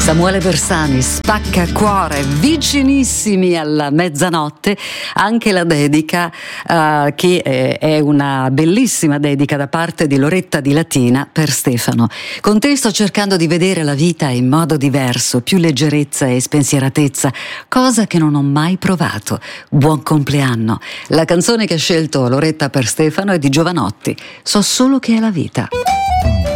Samuele Bersani, Spacca Cuore, vicinissimi alla mezzanotte, anche la dedica che è una bellissima dedica da parte di Loretta Di Latina per Stefano. Con te sto cercando di vedere la vita in modo diverso, più leggerezza e spensieratezza, cosa che non ho mai provato. Buon compleanno. La canzone che ha scelto Loretta per Stefano è di Jovanotti, So solo che è la vita.